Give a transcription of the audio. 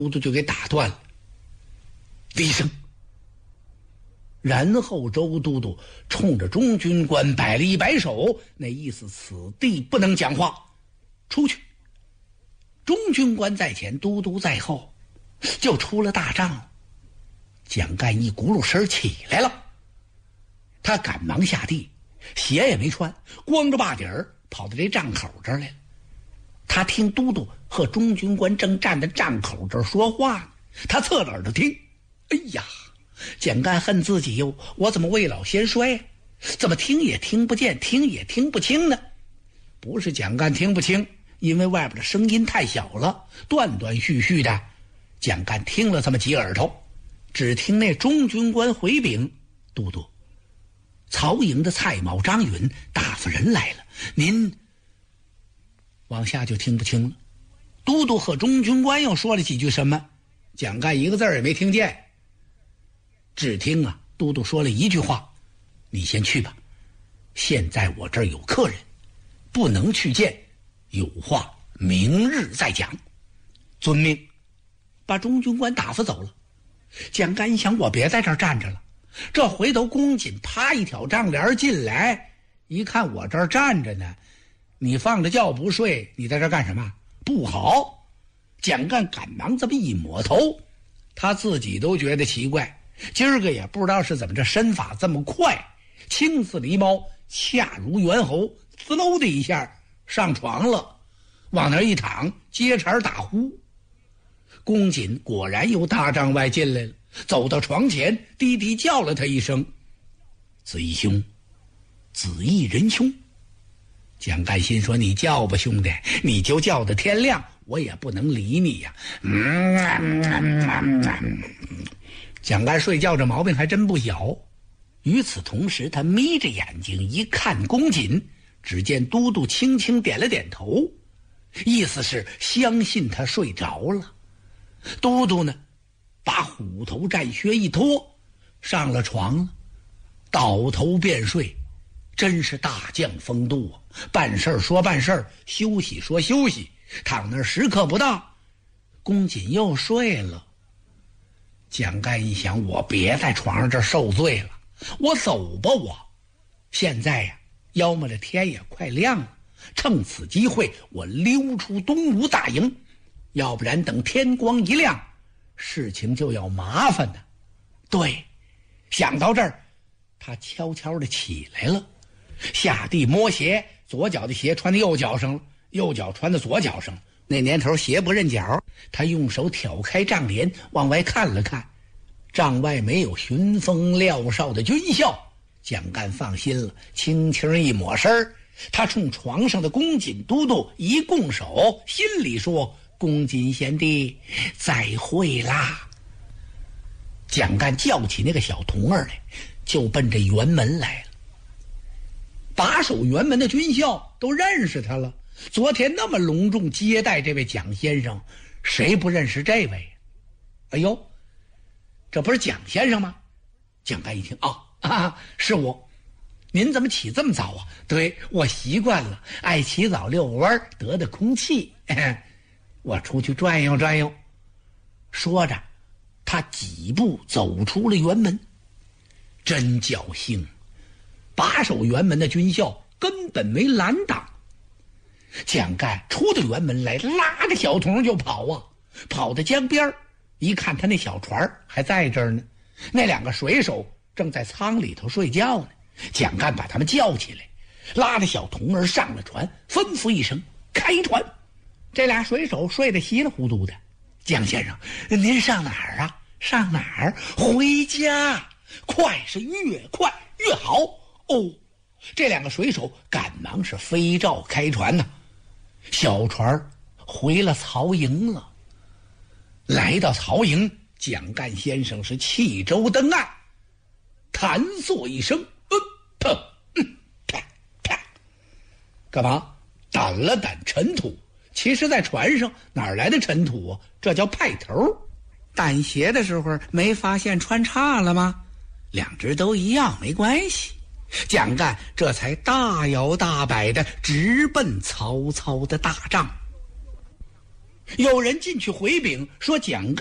嘟嘟就给打断了。低声。然后周都督冲着中军官摆了一摆手，那意思此地不能讲话，出去。中军官在前，都督在后，就出了大帐。蒋干一轱辘身起来了，他赶忙下地，鞋也没穿，光着把底儿跑到这帐口这儿来了。他听都督和中军官正站在帐口这儿说话呢，他侧着耳朵听。哎呀，蒋干恨自己哟，我怎么未老先衰啊？怎么听也听不见，听也听不清呢？不是蒋干听不清，因为外边的声音太小了，断断续续的。蒋干听了这么几耳朵，只听那中军官回禀：都督，曹营的蔡瑁、张允大夫人来了，您……往下就听不清了。都督和中军官又说了几句什么，蒋干一个字也没听见。只听啊，都督说了一句话：你先去吧，现在我这儿有客人，不能去见，有话明日再讲。遵命。把中军官打发走了。蒋干一想，我别在这儿站着了。这回头公瑾啪一挑帐帘进来，一看我这儿站着呢，你放着觉不睡，你在这儿干什么？不好。蒋干赶忙这么一抹头，他自己都觉得奇怪，今儿个也不知道是怎么这身法这么快，轻似狸猫，恰如猿猴，滋溜的一下上床了，往那儿一躺，接茬打呼。公瑾果然由大帐外进来了，走到床前，低低叫了他一声：子义兄，子义仁兄。蒋干心说，你叫吧兄弟，你就叫到天亮，我也不能理你呀。蒋干睡觉这毛病还真不小。与此同时，他眯着眼睛一看公瑾，只见都督轻轻点了点头，意思是相信他睡着了。都督呢，把虎头战靴一脱，上了床了，倒头便睡，真是大将风度啊！办事说办事，休息说休息，躺那儿时刻不到，公瑾又睡了。蒋干一想，我别在床上这受罪了，我走吧我。现在呀，要么这天也快亮了，趁此机会我溜出东吴大营，要不然等天光一亮，事情就要麻烦呢。对，想到这儿，他悄悄地起来了，下地摸鞋，左脚的鞋穿在右脚上了，右脚穿在左脚上。那年头鞋不认脚，他用手挑开帐帘，往外看了看，帐外没有巡风廖哨的军校。蒋干放心了，轻轻一抹身，他冲床上的公瑾都督一拱手，心里说：公瑾贤弟再会啦。蒋干叫起那个小童儿来，就奔着辕门来了。把守辕门的军校都认识他了，昨天那么隆重接待这位蒋先生，谁不认识这位？哎呦，这不是蒋先生吗？蒋干一听，是我。您怎么起这么早啊？对，我习惯了，爱起早遛弯，得的空气。我出去转悠转悠。说着，他几步走出了辕门。真侥幸，把守辕门的军校根本没拦挡。蒋干出到辕门来，拉着小童就跑啊，跑到江边，一看他那小船还在这儿呢，那两个水手正在舱里头睡觉呢。蒋干把他们叫起来，拉着小童儿上了船，吩咐一声开船。这俩水手睡得稀里糊涂的。蒋先生，您上哪儿啊？上哪儿？回家，快是越快越好哦。这两个水手赶忙是飞照开船呢，小船回了曹营了。来到曹营，蒋干先生是弃舟登岸，弹索一声，啪，干嘛？掸了掸尘土。其实在船上哪来的尘土啊？这叫派头。掸鞋的时候没发现穿岔了吗？两只都一样，没关系。蒋干这才大摇大摆地直奔曹操的大帐。 有人进去回禀说蒋